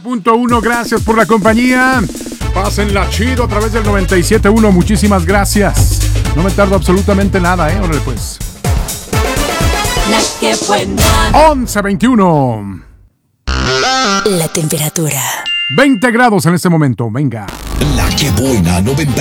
Punto uno, gracias por la compañía. Pásenla chido a través del 97.1. Muchísimas gracias. No me tardo absolutamente nada, órale pues. La que buena. 11:21. La temperatura. 20 grados en este momento. Venga. La que buena 90.